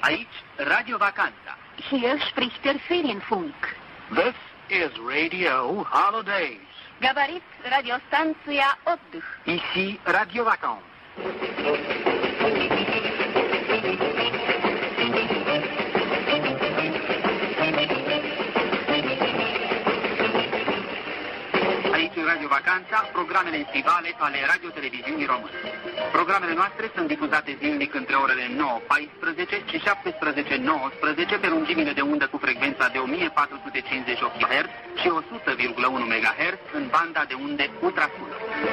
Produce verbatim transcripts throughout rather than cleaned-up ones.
Aici Radio Vacanța. Hier spricht der Ferienfunk. This is Radio Holidays. Говорит радиостанция «Отдых». Ici Radio Vacances. Aici în Radio Vacanța, programele estivale ale Radio-Televiziunii Române. Programele noastre sunt difuzate zilnic între orele nouă paisprezece și șaptesprezece nouăsprezece pe lungimile de undă cu frecvența de o mie patru sute cincizeci și opt kilohertz și o sută virgulă unu megahertz în banda de unde ultrasună.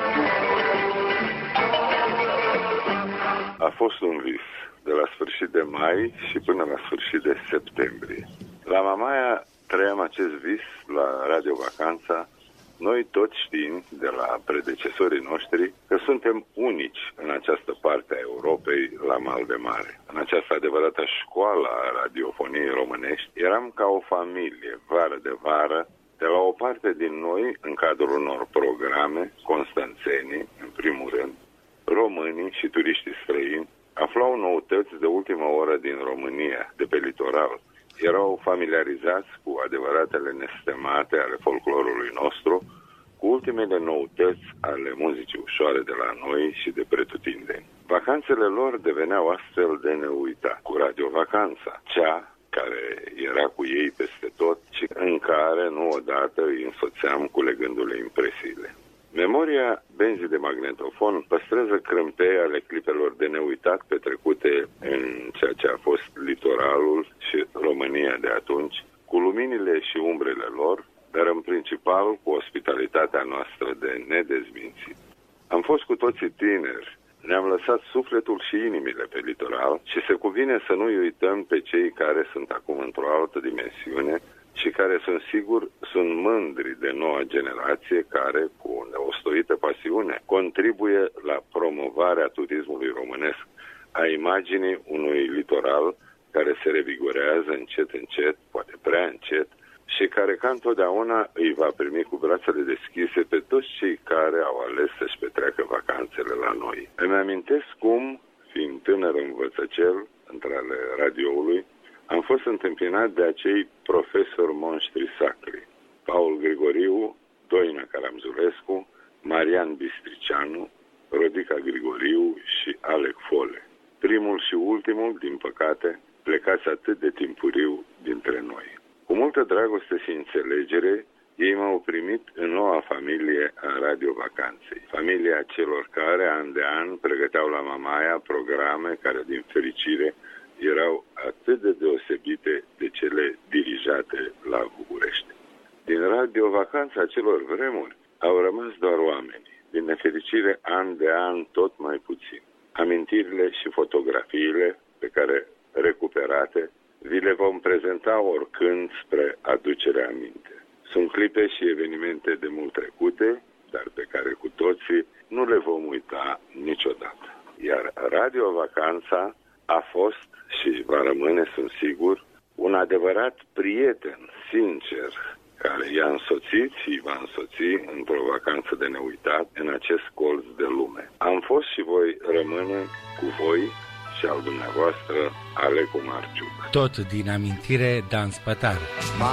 A fost un vis de la sfârșit de mai și până la sfârșit de septembrie. La Mamaia trăiam acest vis la Radio Vacanța, noi toți știind de la predecesorii noștri că suntem unici în această parte a Europei la mal de mare. În această adevărată școală a radiofoniei românești eram ca o familie, vară de vară, de la o parte din noi, în cadrul unor programe, constanțenii, în primul rând, românii și turiștii străini, aflau noutăți de ultima oră din România, de pe litoral. Erau familiarizați cu adevăratele nestemate ale folclorului nostru, cu ultimele noutăți ale muzicii ușoare de la noi și de pretutindeni. Vacanțele lor deveneau astfel de neuitat, cu Radio Vacanța, cea care era cu ei peste tot și în care nu odată îi însoțeam culegându-le impresiile. Memoria benzii de magnetofon păstrează crâmpeie ale clipelor de neuitat petrecute în ceea ce a fost litoralul și România de atunci, cu luminile și umbrele lor, dar în principal cu ospitalitatea noastră de nedezmințit. Am fost cu toții tineri, ne-am lăsat sufletul și inimile pe litoral și se cuvine să nu-i uităm pe cei care sunt acum într-o altă dimensiune și care, sunt sigur, sunt mândri de noua generație care, cu neostoită pasiune, contribuie la promovarea turismului românesc, a imaginii unui litoral care se revigorează încet, încet, poate prea încet, și care, ca întotdeauna, îi va primi cu brațele deschise pe toți cei care au ales să-și petreacă vacanțele la noi. Îmi amintesc cum, fiind tânăr învățăcel, între ale radioului, am fost întâmpinat de acei profesori monștri sacri, Paul Grigoriu, Doina Caramzulescu, Marian Bistricianu, Rodica Grigoriu și Alec Fole. Primul și ultimul, din păcate, plecați atât de timpuriu dintre noi. Cu multă dragoste și înțelegere, ei m-au primit în noua familie a Radio Vacanței, familia celor care, an de an, pregăteau la Mamaia programe care, din fericire, erau atât de deosebite de cele dirijate la București. Din Radio Vacanța acelor vremuri au rămas doar oameni, din nefericire an de an tot mai puțin. Amintirile și fotografiile pe care, recuperate, vi le vom prezenta oricând spre aducerea aminte. Sunt clipe și evenimente de mult trecute, dar pe care cu toții nu le vom uita niciodată. Iar Radio Vacanța a fost și va rămâne, sunt sigur, un adevărat prieten, sincer, care i-a însoțit și va însoți într-o vacanță de neuitat în acest colț de lume. Am fost și voi rămâne cu voi și al dumneavoastră, Alecu Marciuc. Tot din amintire, Dan Spătar.